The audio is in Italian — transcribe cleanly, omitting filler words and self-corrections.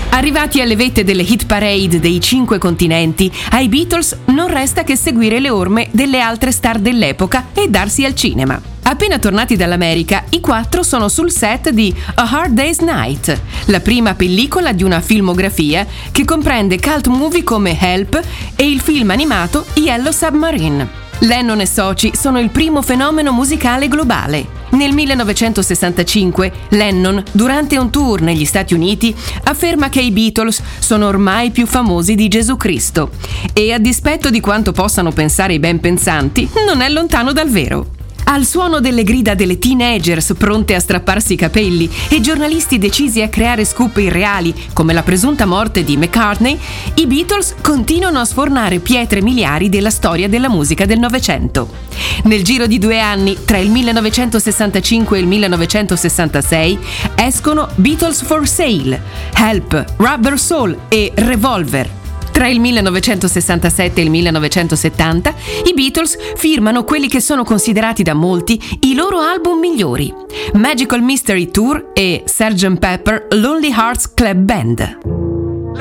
Arrivati alle vette delle hit parade dei 5 continenti, ai Beatles non resta che seguire le orme delle altre star dell'epoca e darsi al cinema. Appena tornati dall'America, i 4 sono sul set di A Hard Day's Night, la prima pellicola di una filmografia che comprende cult movie come Help e il film animato Yellow Submarine. Lennon e soci sono il primo fenomeno musicale globale. Nel 1965 Lennon, durante un tour negli Stati Uniti, afferma che i Beatles sono ormai più famosi di Gesù Cristo e, a dispetto di quanto possano pensare i ben pensanti, non è lontano dal vero. Al suono delle grida delle teenagers pronte a strapparsi i capelli e giornalisti decisi a creare scoop irreali come la presunta morte di McCartney, i Beatles continuano a sfornare pietre miliari della storia della musica del Novecento. Nel giro di 2 anni, tra il 1965 e il 1966, escono Beatles for Sale, Help, Rubber Soul e Revolver. Tra il 1967 e il 1970, i Beatles firmano quelli che sono considerati da molti i loro album migliori: Magical Mystery Tour e Sgt. Pepper Lonely Hearts Club Band.